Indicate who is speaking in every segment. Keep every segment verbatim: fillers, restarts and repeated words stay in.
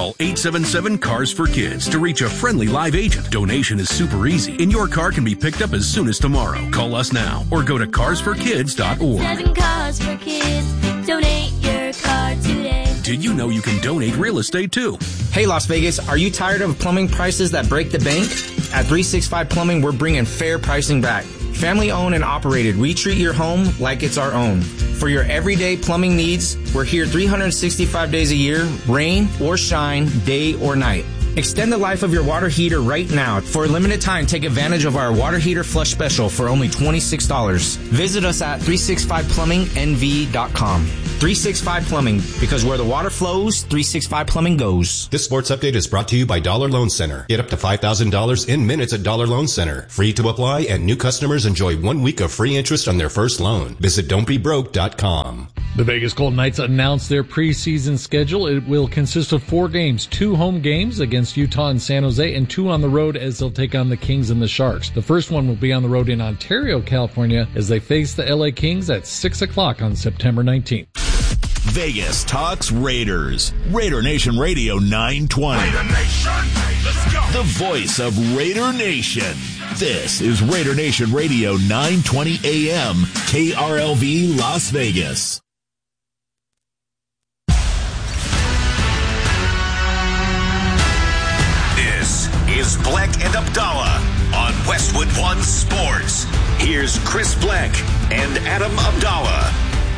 Speaker 1: Call eight seven seven, C A R S for Kids to reach a friendly live agent. Donation is super easy, and your car can be picked up as soon as tomorrow. Call us now or go to cars for kids dot org.
Speaker 2: Seven Cars for Kids. Donate your car today.
Speaker 1: Did you know you can donate real estate too?
Speaker 3: Hey Las Vegas, are you tired of plumbing prices that break the bank? At three sixty-five Plumbing, we're bringing fair pricing back. Family owned and operated, we treat your home like it's our own. For your everyday plumbing needs, we're here three hundred sixty-five days a year, rain or shine, day or night. Extend the life of your water heater right now. For a limited time, take advantage of our water heater flush special for only twenty-six dollars. Visit us at three sixty-five plumbing n v dot com. three sixty-five Plumbing, because where the water flows, three sixty-five Plumbing goes.
Speaker 4: This sports update is brought to you by Dollar Loan Center. Get up to five thousand dollars in minutes at Dollar Loan Center. Free to apply, and new customers enjoy one week of free interest on their first loan. Visit don't be broke dot com.
Speaker 5: The Vegas Golden Knights announced their preseason schedule. It will consist of four games, two home games against Utah and San Jose, and two on the road as they'll take on the Kings and the Sharks. The first one will be on the road in Ontario, California, as they face the L A Kings at six o'clock on September nineteenth.
Speaker 6: Vegas talks Raiders. Raider Nation Radio nine twenty.
Speaker 7: Raider Nation, let's go.
Speaker 6: The voice of Raider Nation. This is Raider Nation Radio nine twenty A M, K R L V Las Vegas.
Speaker 7: This is Bleck and Abdallah on Westwood One Sports. Here's Chris Bleck and Adam Abdallah.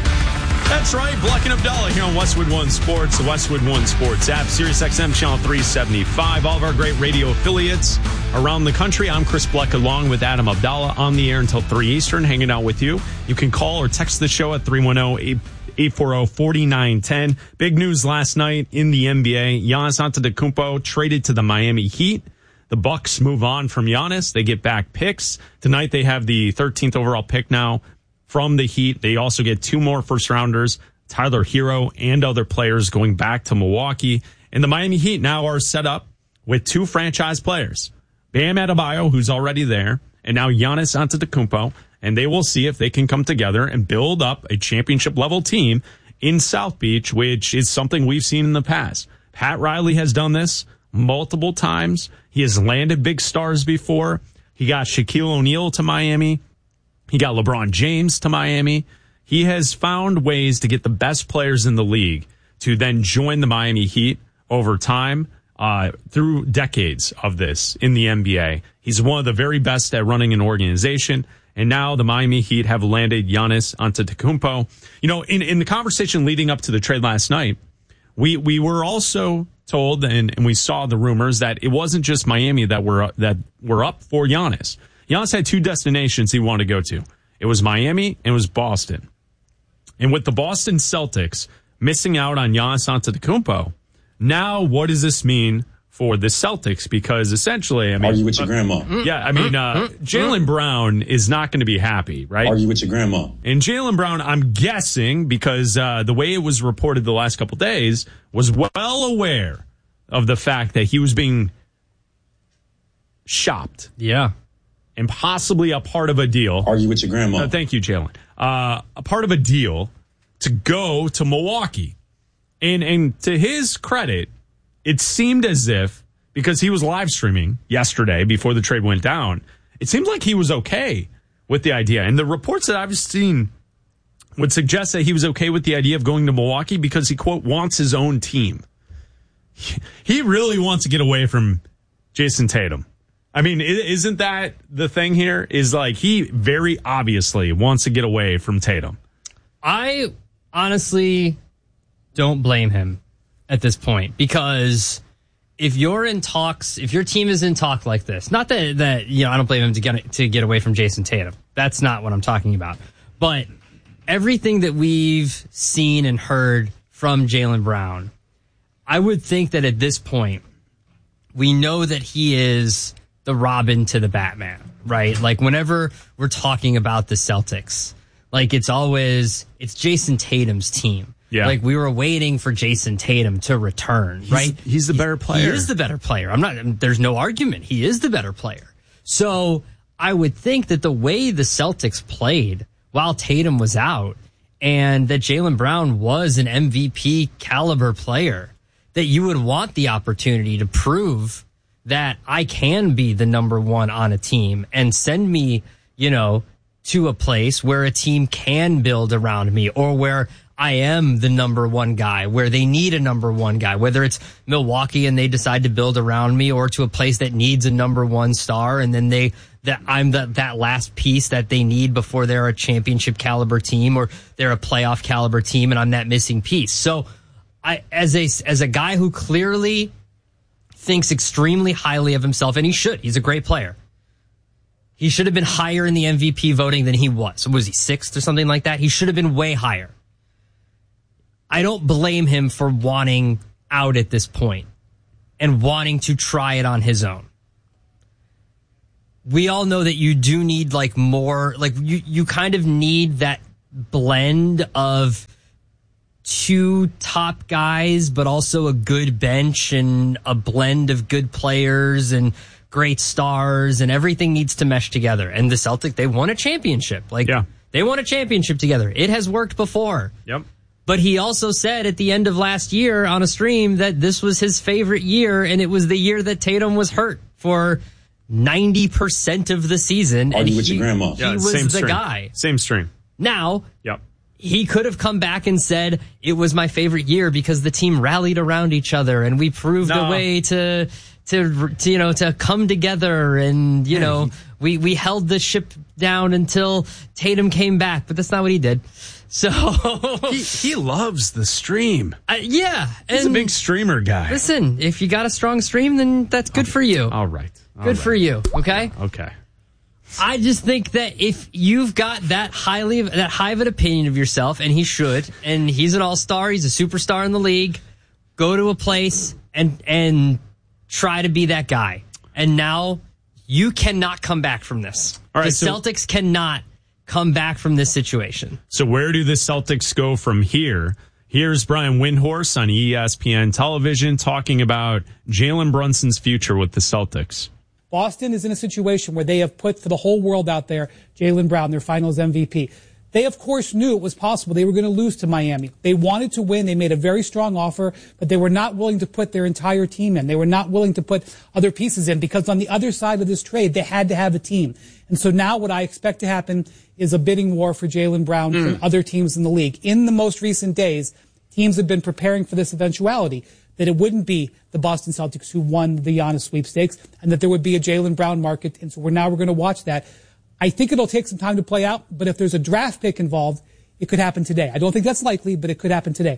Speaker 8: That's right, Bleck and Abdallah here on Westwood One Sports, the Westwood One Sports app, Sirius X M channel three seventy-five, all of our great radio affiliates around the country. I'm Chris Bleck along with Adam Abdallah on the air until three Eastern, hanging out with you. You can call or text the show at three one zero, eight four zero, four nine one zero. Big news last night in the N B A. Giannis Antetokounmpo traded to the Miami Heat. The Bucks move on from Giannis. They get back picks. Tonight they have the thirteenth overall pick now from the Heat. They also get two more first rounders, Tyler Hero and other players going back to Milwaukee. And the Miami Heat now are set up with two franchise players, Bam Adebayo, who's already there, and now Giannis Antetokounmpo. And they will see if they can come together and build up a championship level team in South Beach, which is something we've seen in the past. Pat Riley has done this multiple times. He has landed big stars before. He got Shaquille O'Neal to Miami. He got LeBron James to Miami. He has found ways to get the best players in the league to then join the Miami Heat over time, uh, through decades of this in the N B A. He's one of the very best at running an organization. And now the Miami Heat have landed Giannis Antetokounmpo. You know, in, in the conversation leading up to the trade last night, we, we were also told, and, and we saw the rumors that it wasn't just Miami that were, that were up for Giannis. Giannis had two destinations he wanted to go to. It was Miami and it was Boston. And with the Boston Celtics missing out on Giannis Antetokounmpo, now what does this mean for the Celtics? Because essentially, I mean,
Speaker 9: argue with your grandma.
Speaker 8: Yeah, I mean, uh, Jaylen Brown is not going to be happy, right?
Speaker 9: Argue with your grandma.
Speaker 8: And Jaylen Brown, I'm guessing, because uh, the way it was reported the last couple days, was well aware of the fact that he was being shopped.
Speaker 10: Yeah.
Speaker 8: And possibly a part of a deal.
Speaker 9: Argue with your grandma.
Speaker 8: Uh, thank you, Jalen. Uh, a part of a deal to go to Milwaukee. And and to his credit, it seemed as if, because he was live streaming yesterday before the trade went down, it seemed like he was okay with the idea. And the reports that I've seen would suggest that he was okay with the idea of going to Milwaukee because he, quote, wants his own team. He really wants to get away from Jason Tatum. I mean, isn't that the thing here? Is like he very obviously wants to get away from Tatum.
Speaker 10: I honestly don't blame him at this point, because if you're in talks, if your team is in talk like this, not that, that you know, I don't blame him to get to get away from Jason Tatum. That's not what I'm talking about. But everything that we've seen and heard from Jaylen Brown, I would think that at this point, we know that he is the Robin to the Batman, right? Like whenever we're talking about the Celtics, like it's always, it's Jason Tatum's team.
Speaker 8: Yeah.
Speaker 10: Like we were waiting for Jason Tatum to return,
Speaker 8: he's,
Speaker 10: right?
Speaker 8: He's the better player.
Speaker 10: He is the better player. I'm not, there's no argument. He is the better player. So I would think that the way the Celtics played while Tatum was out, and that Jaylen Brown was an M V P caliber player, that you would want the opportunity to prove that I can be the number one on a team and send me, you know, to a place where a team can build around me, or where I am the number one guy, where they need a number one guy, whether it's Milwaukee and they decide to build around me, or to a place that needs a number one star, and then they that I'm the, that last piece that they need before they're a championship caliber team or they're a playoff caliber team, and I'm that missing piece. So I, as a, as a guy who clearly thinks extremely highly of himself, and he should, he's a great player. He should have been higher in the M V P voting than he was. Was he sixth or something like that? He should have been way higher. I don't blame him for wanting out at this point and wanting to try it on his own. We all know that you do need like more, like you, you kind of need that blend of two top guys, but also a good bench and a blend of good players and great stars, and everything needs to mesh together. And the Celtics, they won a championship. Like, yeah. They won a championship together. It has worked before.
Speaker 8: Yep.
Speaker 10: But he also said at the end of last year on a stream that this was his favorite year, and it was the year that Tatum was hurt for ninety percent of the season.
Speaker 9: Argue
Speaker 10: and
Speaker 9: with
Speaker 10: he,
Speaker 9: your grandma.
Speaker 10: he
Speaker 8: Yeah,
Speaker 10: was
Speaker 8: same
Speaker 10: the
Speaker 8: stream.
Speaker 10: guy.
Speaker 8: Same stream.
Speaker 10: Now,
Speaker 8: yep.
Speaker 10: He could have come back and said it was my favorite year because the team rallied around each other and we proved
Speaker 8: no.
Speaker 10: a way to, to, to, you know, to come together, and, you yeah, know, he, we, we held the ship down until Tatum came back, but that's not what he did. So
Speaker 8: he, he loves the stream.
Speaker 10: Uh, yeah.
Speaker 8: He's
Speaker 10: and
Speaker 8: a big streamer guy.
Speaker 10: Listen, if you got a strong stream, then that's good for you.
Speaker 8: All right. All
Speaker 10: good
Speaker 8: right.
Speaker 10: for you. Okay.
Speaker 8: Yeah, okay.
Speaker 10: I just think that if you've got that highly, that high of an opinion of yourself, and he should, and he's an all-star, he's a superstar in the league, go to a place and, and try to be that guy. And now you cannot come back from this. All right, the so, Celtics cannot come back from this situation.
Speaker 8: So where do the Celtics go from here? Here's Brian Windhorst on E S P N television talking about Jalen Brunson's future with the Celtics.
Speaker 11: Boston is in a situation where they have put for the whole world out there Jaylen Brown, their finals M V P. They, of course, knew it was possible they were going to lose to Miami. They wanted to win. They made a very strong offer, but they were not willing to put their entire team in. They were not willing to put other pieces in, because on the other side of this trade, they had to have a team. And so now what I expect to happen is a bidding war for Jaylen Brown mm. from other teams in the league. In the most recent days, teams have been preparing for this eventuality, that it wouldn't be the Boston Celtics who won the Giannis sweepstakes, and that there would be a Jaylen Brown market. And so we're now we're going to watch that. I think it'll take some time to play out, but if there's a draft pick involved, it could happen today. I don't think that's likely, but it could happen today.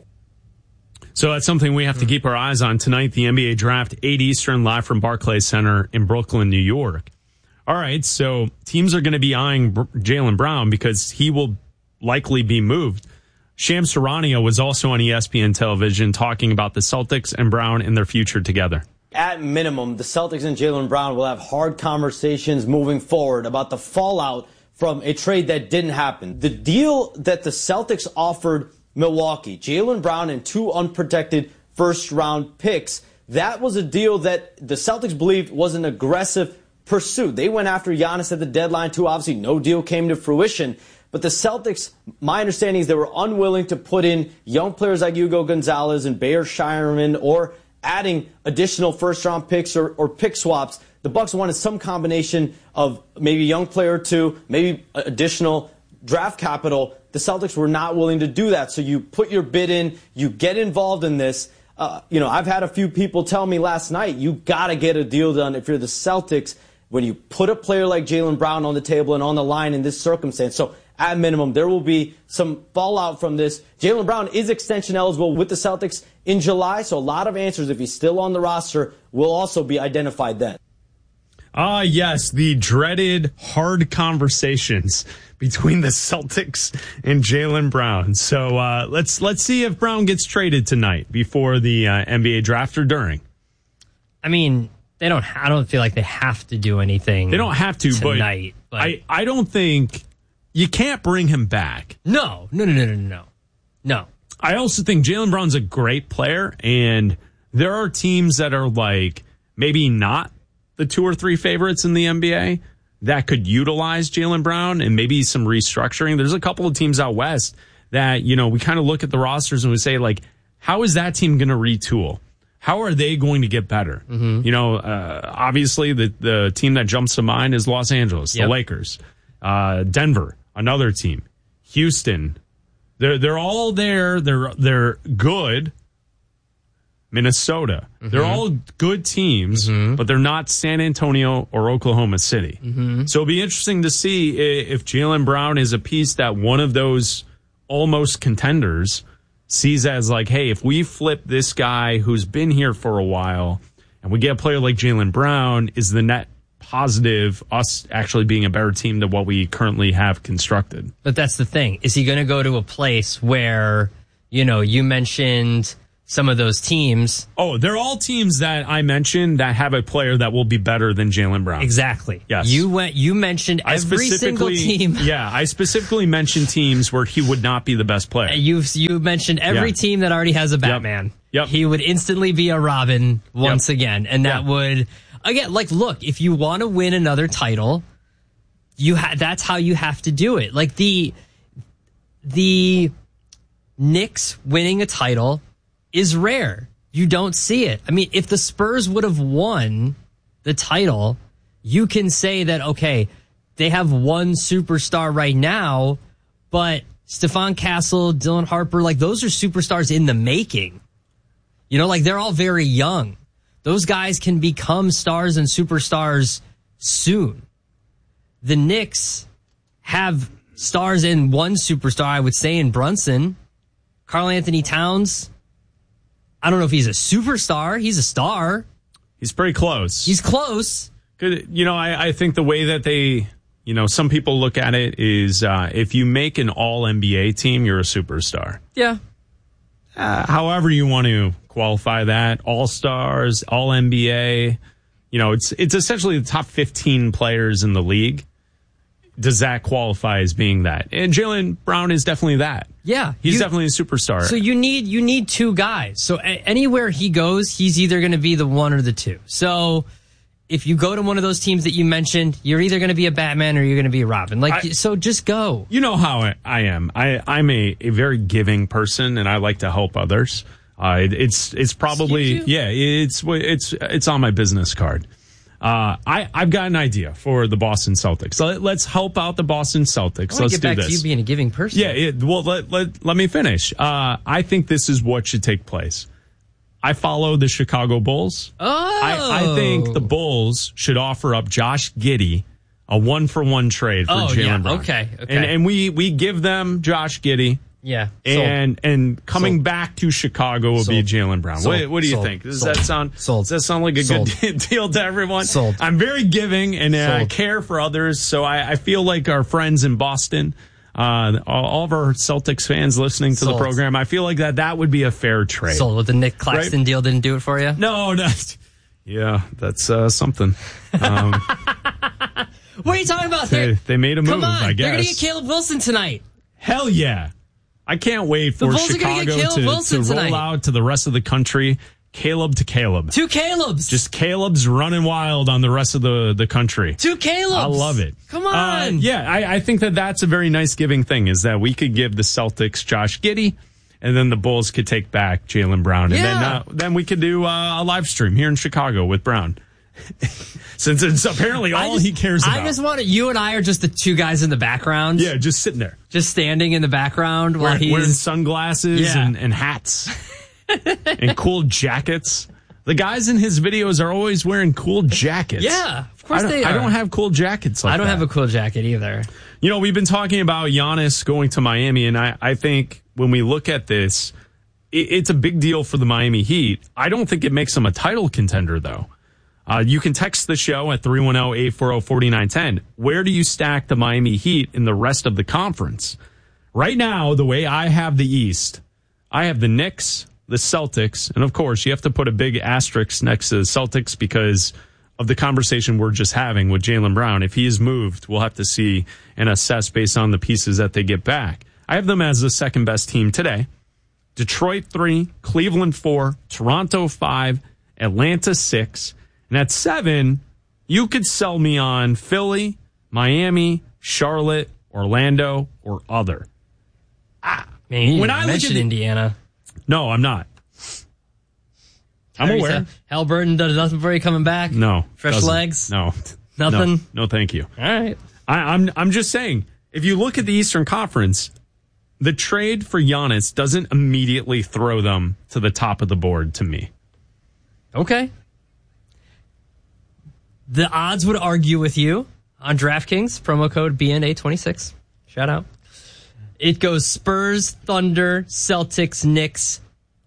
Speaker 8: So that's something we have to keep our eyes on tonight. The N B A draft, eight Eastern, live from Barclays Center in Brooklyn, New York. All right, so teams are going to be eyeing Jaylen Brown because he will likely be moved. Shams Charania was also on E S P N television talking about the Celtics and Brown and their future together.
Speaker 12: At minimum, the Celtics and Jaylen Brown will have hard conversations moving forward about the fallout from a trade that didn't happen. The deal that the Celtics offered Milwaukee, Jaylen Brown and two unprotected first-round picks, that was a deal that the Celtics believed was an aggressive pursuit. They went after Giannis at the deadline, too. Obviously, no deal came to fruition. But the Celtics, my understanding is they were unwilling to put in young players like Hugo Gonzalez and Bayer Shireman, or adding additional first-round picks or, or pick swaps. The Bucks wanted some combination of maybe a young player or two, maybe additional draft capital. The Celtics were not willing to do that. So you put your bid in, you get involved in this. Uh, you know, I've had a few people tell me last night, you got to get a deal done if you're the Celtics when you put a player like Jaylen Brown on the table and on the line in this circumstance. So at minimum, there will be some fallout from this. Jaylen Brown is extension eligible with the Celtics in July, so a lot of answers, if he's still on the roster, will also be identified then.
Speaker 8: Ah, yes, the dreaded hard conversations between the Celtics and Jaylen Brown. So uh, let's let's see if Brown gets traded tonight before the uh, N B A draft or during.
Speaker 10: I mean, they don't. I don't feel like they have to do anything.
Speaker 8: They don't have to
Speaker 10: tonight.
Speaker 8: But, but I I don't think. You can't bring him back.
Speaker 10: No, no, no, no, no, no. No.
Speaker 8: I also think Jaylen Brown's a great player, and there are teams that are like maybe not the two or three favorites in the N B A that could utilize Jaylen Brown and maybe some restructuring. There's a couple of teams out west that, you know, we kind of look at the rosters and we say, like, how is that team going to retool? how are they going to get better?
Speaker 10: Mm-hmm.
Speaker 8: You know, uh, obviously the, the team that jumps to mind is Los Angeles,
Speaker 10: Yep.
Speaker 8: the Lakers, uh, Denver, another team, Houston. They're they're all there. They're they're good. Minnesota. Mm-hmm. They're all good teams, mm-hmm. but they're not San Antonio or Oklahoma City.
Speaker 10: Mm-hmm.
Speaker 8: So it'll be interesting to see if Jaylen Brown is a piece that one of those almost contenders sees as like, hey, if we flip this guy who's been here for a while and we get a player like Jaylen Brown, is the net positive us actually being a better team than what we currently have constructed?
Speaker 10: But that's the thing. Is he going to go to a place where, you know, you mentioned some of those teams?
Speaker 8: Oh, they're all teams that I mentioned that have a player that will be better than Jaylen Brown.
Speaker 10: Exactly.
Speaker 8: Yes.
Speaker 10: You went. You mentioned
Speaker 8: I
Speaker 10: every single team.
Speaker 8: Yeah, I specifically mentioned teams where he would not be the best player.
Speaker 10: You you mentioned every
Speaker 8: Yeah.
Speaker 10: team that already has a Batman.
Speaker 8: Yep. Yep.
Speaker 10: He would instantly be a Robin once
Speaker 8: Yep.
Speaker 10: again, and that
Speaker 8: Yep.
Speaker 10: would again like look, if you want to win another title, you ha- that's how you have to do it. Like the the Knicks winning a title is rare. You don't see it. I mean, if the Spurs would have won the title, you can say that, okay, they have one superstar right now, but Stephon Castle, Dylan Harper, like those are superstars in the making. You know, like they're all very young. Those guys can become stars and superstars soon. The Knicks have stars in one superstar, I would say, in Brunson. Karl Anthony Towns, I don't know if he's a superstar. He's a star.
Speaker 8: He's pretty close.
Speaker 10: He's close.
Speaker 8: Good. You know, I, I think the way that they, you know, some people look at it is uh, if you make an all N B A team, you're a superstar.
Speaker 10: Yeah.
Speaker 8: Uh, however you want to qualify that, all stars, all N B A, you know, it's it's essentially the top fifteen players in the league. Does that qualify as being that? And Jaylen Brown is definitely that.
Speaker 10: Yeah.
Speaker 8: He's
Speaker 10: you,
Speaker 8: definitely a superstar.
Speaker 10: So you need you need two guys. So a- anywhere he goes, he's either going to be the one or the two. So if you go to one of those teams that you mentioned, you're either going to be a Batman or you're going to be a Robin. Like,
Speaker 8: I,
Speaker 10: so just go.
Speaker 8: You know how I, I am. I, I'm a, a very giving person, and I like to help others. Uh, it, it's it's probably yeah. It's it's it's on my business card. Uh, I, I've got an idea for the Boston Celtics. So let, let's help out the Boston Celtics.
Speaker 10: I
Speaker 8: Let's
Speaker 10: get
Speaker 8: do
Speaker 10: back
Speaker 8: this.
Speaker 10: to you being a giving person.
Speaker 8: Yeah, it, well, let, let, let me finish. Uh, I think this is what should take place. I follow the Chicago Bulls.
Speaker 10: Oh.
Speaker 8: I, I think the Bulls should offer up Josh Giddey, a one-for-one trade for
Speaker 10: oh,
Speaker 8: Jaylen
Speaker 10: yeah.
Speaker 8: Brown.
Speaker 10: Okay, okay.
Speaker 8: And, and we, we give them Josh Giddey.
Speaker 10: Yeah.
Speaker 8: And and coming
Speaker 10: Sold.
Speaker 8: back to Chicago will
Speaker 10: Sold.
Speaker 8: be Jaylen Brown.
Speaker 10: Sold.
Speaker 8: What, what do you
Speaker 10: Sold.
Speaker 8: think? Does
Speaker 10: Sold.
Speaker 8: that sound
Speaker 10: Sold.
Speaker 8: Does that sound like a
Speaker 10: Sold.
Speaker 8: good deal to everyone?
Speaker 10: Sold.
Speaker 8: I'm very giving and uh,
Speaker 10: Sold.
Speaker 8: care for others, so I, I feel like our friends in Boston, uh, all, all of our Celtics fans listening to
Speaker 10: Sold.
Speaker 8: the program, I feel like that that would be a fair trade.
Speaker 10: Sold. With the Nick Claxton
Speaker 8: Right?
Speaker 10: deal didn't do it for you?
Speaker 8: No, no. Yeah, that's uh, something. Um,
Speaker 10: what are you talking about?
Speaker 8: they,
Speaker 10: There?
Speaker 8: they made a move,
Speaker 10: Come on.
Speaker 8: I guess.
Speaker 10: They're going to get Caleb Wilson tonight.
Speaker 8: Hell yeah. I can't wait
Speaker 10: The
Speaker 8: for
Speaker 10: Bulls are gonna
Speaker 8: Chicago
Speaker 10: get Caleb
Speaker 8: to,
Speaker 10: Wilson
Speaker 8: to roll
Speaker 10: tonight.
Speaker 8: out to the rest of the country. Caleb to Caleb.
Speaker 10: Two Calebs.
Speaker 8: Just Caleb's running wild on the rest of the, the country.
Speaker 10: Two Calebs.
Speaker 8: I love it.
Speaker 10: Come on.
Speaker 8: Uh, yeah, I, I think that that's a very nice giving thing, is that we could give the Celtics Josh Giddey, and then the Bulls could take back Jaylen Brown. And
Speaker 10: Yeah.
Speaker 8: then uh, then we could do uh, a live stream here in Chicago with Brown. Since it's apparently all
Speaker 10: just,
Speaker 8: he cares about.
Speaker 10: I just want to, you and I are just the two guys in the background.
Speaker 8: Yeah, just sitting there.
Speaker 10: Just standing in the background while
Speaker 8: Wearing,
Speaker 10: he's
Speaker 8: wearing sunglasses
Speaker 10: Yeah.
Speaker 8: and, and hats and cool jackets. The guys in his videos are always wearing cool jackets.
Speaker 10: Yeah, of course
Speaker 8: I don't,
Speaker 10: they are.
Speaker 8: I don't have cool jackets like
Speaker 10: I don't
Speaker 8: that.
Speaker 10: have a cool jacket either.
Speaker 8: You know, we've been talking about Giannis going to Miami, and I, I think when we look at this, it, it's a big deal for the Miami Heat. I don't think it makes them a title contender, though. Uh, you can text the show at three one zero, eight four zero, four nine one zero. Where do you stack the Miami Heat in the rest of the conference? Right now, the way I have the East, I have the Knicks, the Celtics, and of course, you have to put a big asterisk next to the Celtics because of the conversation we're just having with Jaylen Brown. If he is moved, we'll have to see and assess based on the pieces that they get back. I have them as the second best team today. Detroit three, Cleveland four, Toronto five, Atlanta six. And at seven, you could sell me on Philly, Miami, Charlotte, Orlando, or other.
Speaker 10: Man, you
Speaker 8: When
Speaker 10: when
Speaker 8: I
Speaker 10: I
Speaker 8: look
Speaker 10: mentioned
Speaker 8: at the-
Speaker 10: Indiana.
Speaker 8: No, I'm not. I'm aware.
Speaker 10: Halliburton does nothing for you coming back?
Speaker 8: No.
Speaker 10: Fresh
Speaker 8: doesn't.
Speaker 10: legs?
Speaker 8: No.
Speaker 10: Nothing?
Speaker 8: No, no, thank you.
Speaker 10: All right.
Speaker 8: I, I'm I'm just saying, if you look at the Eastern Conference, the trade for Giannis doesn't immediately throw them to the top of the board to me.
Speaker 10: Okay. The odds would argue with you on DraftKings, promo code B N A twenty-six. Shout out. It goes Spurs, Thunder, Celtics, Knicks.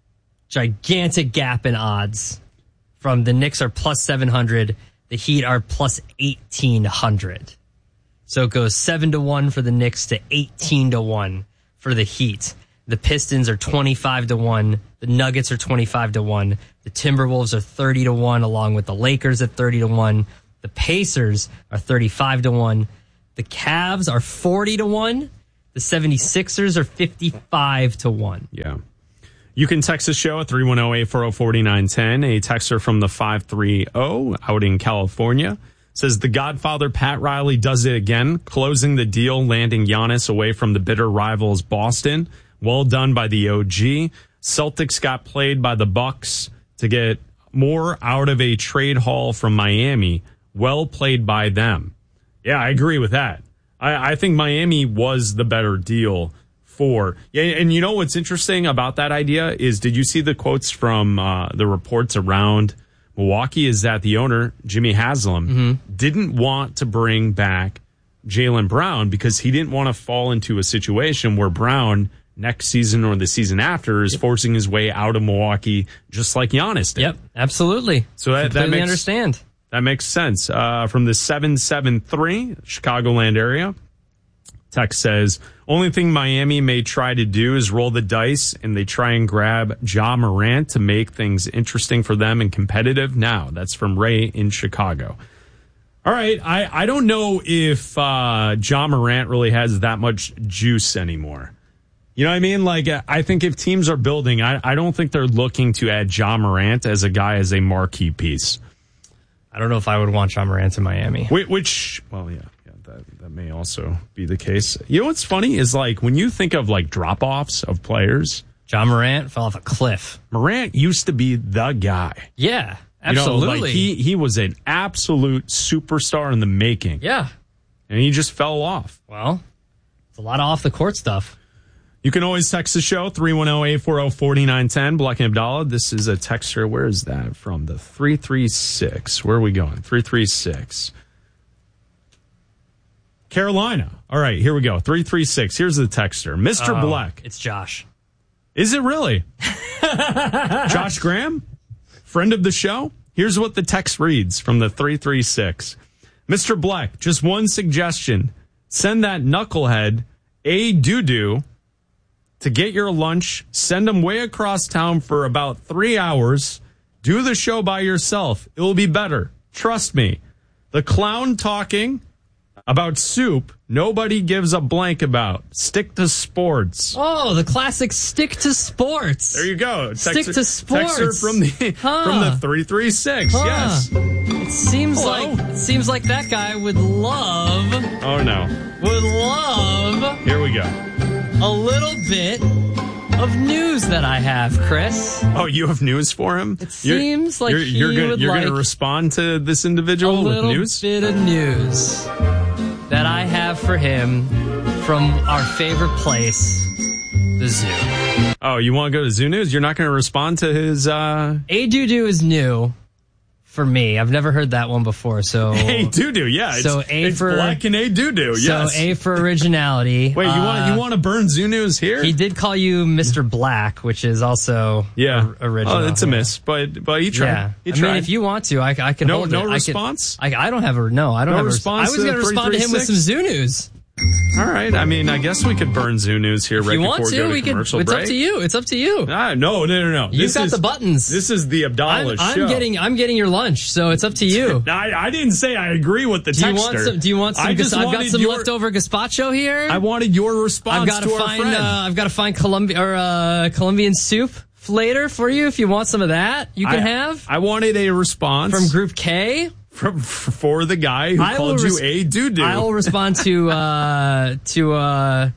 Speaker 10: Gigantic gap in odds. From the Knicks are plus seven hundred. The Heat are plus eighteen hundred. So it goes seven to one for the Knicks to eighteen to one for the Heat. The Pistons are twenty-five to one. The Nuggets are twenty-five to one. The Timberwolves are thirty to one, along with the Lakers at thirty to one. The Pacers are thirty-five to one. The Cavs are forty to one. The seventy-sixers are fifty-five to one.
Speaker 8: Yeah. You can text the show at three one zero, eight four zero, four nine one zero. A texter from the five three zero out in California says the Godfather Pat Riley does it again, closing the deal, landing Giannis away from the bitter rivals Boston. Well done by the O G. Celtics got played by the Bucks to get more out of a trade haul from Miami. Well played by them. Yeah, I agree with that. I, I think Miami was the better deal for. Yeah, and you know what's interesting about that idea is, did you see the quotes from uh, the reports around Milwaukee? Is that the owner, Jimmy Haslam, mm-hmm. didn't want to bring back Jaylen Brown because he didn't want to fall into a situation where Brown next season or the season after is yep. forcing his way out of Milwaukee, just like Giannis did.
Speaker 10: Yep, absolutely.
Speaker 8: So that, that makes,
Speaker 10: understand.
Speaker 8: That makes sense. Uh, from the seven seven three Chicagoland area, text says, only thing Miami may try to do is roll the dice and they try and grab Ja Morant to make things interesting for them and competitive. Now, that's from Ray in Chicago. All right, I, I don't know if uh, Ja Morant really has that much juice anymore. You know what I mean? Like, I think if teams are building, I, I don't think they're looking to add Ja Morant as a guy as a marquee piece.
Speaker 10: I don't know if I would want Ja Morant in Miami.
Speaker 8: Which, well, yeah, yeah that, that may also be the case. You know what's funny is, like, when you think of, like, drop-offs of players.
Speaker 10: Ja Morant fell off a cliff.
Speaker 8: Morant used to be the guy.
Speaker 10: Yeah, absolutely.
Speaker 8: You know, like, he, he was an absolute superstar in the making.
Speaker 10: Yeah.
Speaker 8: And he just fell off.
Speaker 10: Well, it's a lot of off-the-court stuff.
Speaker 8: You can always text the show, three one zero, eight four zero, four nine one zero, Black and Abdallah. This is a texter. Where is that from? The three three six. Where are we going? three three six. Carolina. All right, here we go. three three six. Here's the texter. Mister
Speaker 10: Oh,
Speaker 8: Black.
Speaker 10: It's Josh.
Speaker 8: Is it really? Josh Graham? Friend of the show? Here's what the text reads from the three three six. Mister Black, just one suggestion. Send that knucklehead, A Doo-Doo, to get your lunch, send them way across town for about three hours. Do the show by yourself. It will be better. Trust me. The clown talking about soup, nobody gives a blank about. Stick to sports.
Speaker 10: Oh, the classic stick to sports.
Speaker 8: There you go.
Speaker 10: Stick
Speaker 8: Texter,
Speaker 10: to sports.
Speaker 8: Texter from the,
Speaker 10: huh.
Speaker 8: from the three three six.
Speaker 10: Huh.
Speaker 8: Yes.
Speaker 10: It seems
Speaker 8: Hello.
Speaker 10: like it seems like that guy would love.
Speaker 8: Oh, no.
Speaker 10: Would love.
Speaker 8: Here we go.
Speaker 10: A little bit of news that I have, Chris.
Speaker 8: Oh, you have news for him?
Speaker 10: It seems
Speaker 8: you're,
Speaker 10: like
Speaker 8: you're,
Speaker 10: he
Speaker 8: you're gonna,
Speaker 10: would
Speaker 8: You're
Speaker 10: like
Speaker 8: going to respond to this individual
Speaker 10: a
Speaker 8: with
Speaker 10: little
Speaker 8: news?
Speaker 10: bit of news that I have for him from our favorite place, the zoo.
Speaker 8: Oh, you want to go to Zoo News? You're not going to respond to his... Uh...
Speaker 10: A Doo-Doo is new for me. I've never heard that one before. So
Speaker 8: A Doo-Doo, yeah.
Speaker 10: So
Speaker 8: it's,
Speaker 10: A
Speaker 8: it's
Speaker 10: for
Speaker 8: Black and A Doo-Doo, yes.
Speaker 10: So A for originality.
Speaker 8: Wait, you
Speaker 10: uh,
Speaker 8: want you want to burn Zoo News here?
Speaker 10: He did call you Mister Black, which is also
Speaker 8: yeah
Speaker 10: original.
Speaker 8: Oh, it's a
Speaker 10: yeah.
Speaker 8: miss, but but he tried.
Speaker 10: Yeah.
Speaker 8: He
Speaker 10: I
Speaker 8: tried.
Speaker 10: mean, if you want to, I, I can
Speaker 8: no
Speaker 10: hold
Speaker 8: no
Speaker 10: it.
Speaker 8: response.
Speaker 10: I, can, I, I don't have a no. I don't
Speaker 8: no
Speaker 10: have a
Speaker 8: response.
Speaker 10: I was going to respond to him with some Zoo News.
Speaker 8: All right. I mean, I guess we could burn Zoo News here
Speaker 10: If
Speaker 8: right
Speaker 10: you
Speaker 8: before
Speaker 10: want
Speaker 8: we
Speaker 10: to,
Speaker 8: go to
Speaker 10: we could.
Speaker 8: commercial
Speaker 10: It's
Speaker 8: break.
Speaker 10: up to you. It's up to you.
Speaker 8: Ah, no, no, no, no.
Speaker 10: You've
Speaker 8: this
Speaker 10: got
Speaker 8: is,
Speaker 10: the buttons.
Speaker 8: This is the Abdallah
Speaker 10: I'm,
Speaker 8: show.
Speaker 10: I'm getting. I'm getting your lunch, so it's up to you.
Speaker 8: I, I didn't say I agree with the
Speaker 10: do you
Speaker 8: texter.
Speaker 10: want some? Do you want some?
Speaker 8: I just
Speaker 10: I've got
Speaker 8: wanted
Speaker 10: some
Speaker 8: your,
Speaker 10: leftover gazpacho here.
Speaker 8: I wanted your response
Speaker 10: I've got
Speaker 8: to
Speaker 10: to
Speaker 8: our
Speaker 10: find.
Speaker 8: friend.
Speaker 10: Uh, I've got to find Colombian or uh, Colombian soup later for you. If you want some of that, you can
Speaker 8: I,
Speaker 10: have.
Speaker 8: I wanted a response
Speaker 10: from Group K.
Speaker 8: From, for the guy who
Speaker 10: I
Speaker 8: called
Speaker 10: res-
Speaker 8: you a doo-doo.
Speaker 10: I will respond to uh, to uh,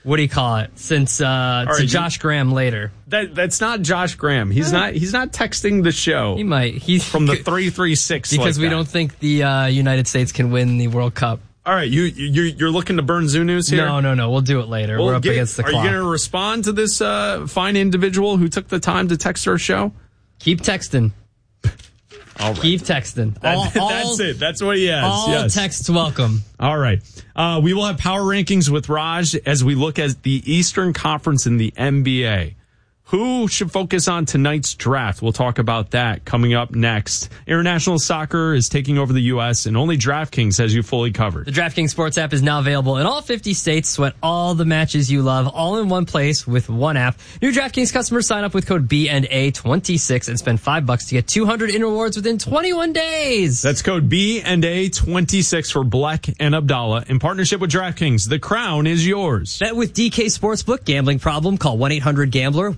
Speaker 10: what do you call it? Since uh,
Speaker 8: right,
Speaker 10: to Josh
Speaker 8: you,
Speaker 10: Graham later.
Speaker 8: That that's not Josh Graham. He's not. He's not texting the show.
Speaker 10: He might. He's
Speaker 8: from the three three six
Speaker 10: because
Speaker 8: like
Speaker 10: we
Speaker 8: that.
Speaker 10: don't think the uh, United States can win the World Cup.
Speaker 8: All right, you you you're looking to burn Zoo News here?
Speaker 10: No, no, no. We'll do it later.
Speaker 8: Well,
Speaker 10: We're up
Speaker 8: get,
Speaker 10: against the
Speaker 8: are
Speaker 10: clock.
Speaker 8: Are you going to respond to this uh, fine individual who took the time to text our show?
Speaker 10: Keep texting.
Speaker 8: All right.
Speaker 10: Keep texting.
Speaker 8: That,
Speaker 10: all,
Speaker 8: that's
Speaker 10: all,
Speaker 8: it. That's what he has.
Speaker 10: All
Speaker 8: yes.
Speaker 10: texts welcome.
Speaker 8: All right. Uh, we will have power rankings with Raj as we look at the Eastern Conference in the N B A. Who should focus on tonight's draft? We'll talk about that coming up next. International soccer is taking over the U S and only DraftKings has you fully covered.
Speaker 10: The DraftKings Sports app is now available in all fifty states. Sweat all the matches you love all in one place with one app. New DraftKings customers sign up with code B and A twenty-six and spend five bucks to get two hundred in rewards within twenty-one days.
Speaker 8: That's code B and A twenty-six for Black and Abdallah in partnership with DraftKings. The crown is yours.
Speaker 10: Bet with D K Sportsbook. Gambling problem? Call one eight hundred gambler.